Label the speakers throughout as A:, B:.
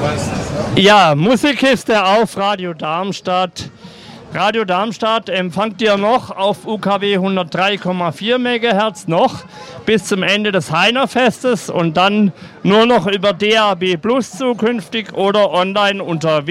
A: Ja, Musikkiste auf Radio Darmstadt. Radio Darmstadt empfangt ihr noch auf UKW 103,4 MHz noch bis zum Ende des Heinerfestes und dann nur noch über DAB Plus zukünftig oder online unter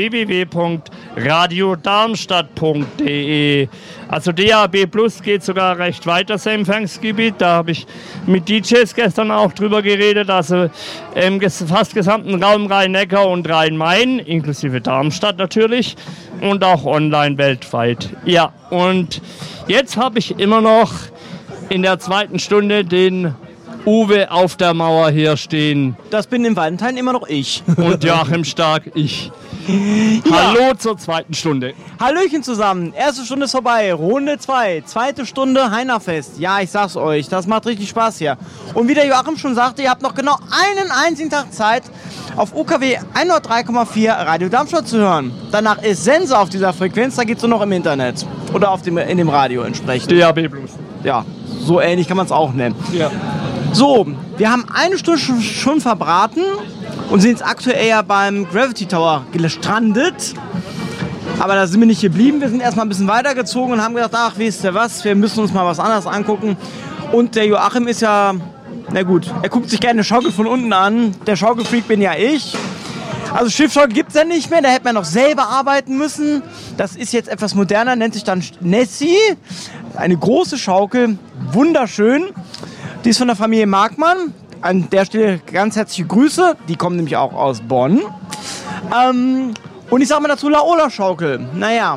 A: www.radiodarmstadt.de. Also DAB Plus geht sogar recht weit, das Empfangsgebiet. Da habe ich mit DJs gestern auch drüber geredet. Also im fast gesamten Raum Rhein-Neckar und Rhein-Main, inklusive Darmstadt natürlich, und auch online weltweit. Ja, und jetzt habe ich immer noch in der zweiten Stunde den Uwe auf der Mauer hier stehen.
B: Das bin im Valentin immer noch ich.
A: Und Joachim Stark, ich. Ja. Hallo zur zweiten Stunde.
B: Hallöchen zusammen. Erste Stunde ist vorbei. Runde 2. Zweite Stunde Heinerfest. Ja, ich sag's euch. Das macht richtig Spaß hier. Und wie der Joachim schon sagte, ihr habt noch genau einen einzigen Tag Zeit, auf UKW 103,4 Radio Darmstadt zu hören. Danach ist Sense auf dieser Frequenz. Da geht's nur noch im Internet. Oder in dem Radio entsprechend.
A: DAB Plus.
B: Ja, so ähnlich kann man es auch nennen.
A: Ja.
B: So, wir haben eine Stunde schon verbraten und sind jetzt aktuell ja beim Gravity Tower gestrandet. Aber da sind wir nicht geblieben. Wir sind erstmal ein bisschen weitergezogen und haben gedacht, ach, wisst ihr was, wir müssen uns mal was anderes angucken. Und der Joachim ist ja, na gut, er guckt sich gerne eine Schaukel von unten an. Der Schaukelfreak bin ja ich. Also Schiffschaukel gibt es ja nicht mehr, da hätte man noch selber arbeiten müssen. Das ist jetzt etwas moderner, nennt sich dann Nessie. Eine große Schaukel, wunderschön. Die ist von der Familie Markmann. An der Stelle ganz herzliche Grüße. Die kommen nämlich auch aus Bonn. Und ich sage mal dazu Laola-Schaukel. Naja,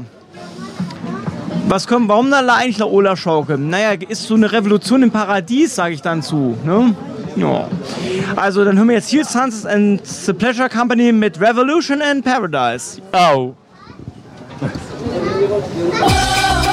B: warum dann eigentlich Laola-Schaukel? Naja, ist so eine Revolution im Paradies, sage ich dann zu. Ne? Ja. Also dann hören wir jetzt Heel Sons and the Pleasure Company mit Revolution in Paradise.
A: Au.